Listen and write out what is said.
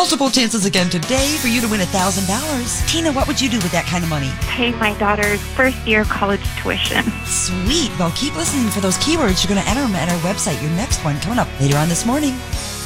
multiple chances again today for you to win $1,000. Tina, what would you do with that kind of money? Pay my daughter's first-year college tuition. Sweet. Well, keep listening for those keywords. You're going to enter them at our website. Your next one coming up later on this morning.